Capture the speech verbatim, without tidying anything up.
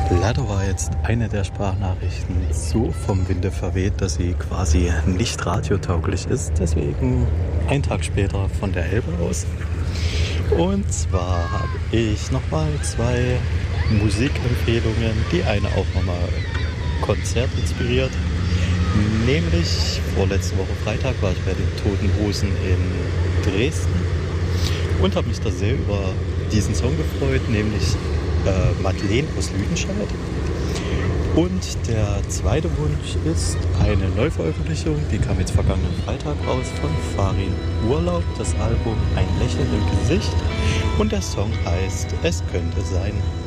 Leider war jetzt eine der Sprachnachrichten so vom Winde verweht, dass sie quasi nicht radiotauglich ist. Deswegen einen Tag später von der Elbe aus. Und zwar habe ich nochmal zwei Musikempfehlungen. Die eine auch nochmal Konzert inspiriert. Nämlich vorletzte Woche Freitag war ich bei den Toten Hosen in Dresden und habe mich da sehr über diesen Song gefreut, nämlich äh, Madeleine aus Lüdenscheid. Und der zweite Wunsch ist eine Neuveröffentlichung, die kam jetzt vergangenen Freitag raus, von Farin Urlaub, das Album Ein Lächeln im Gesicht, und der Song heißt Es könnte sein.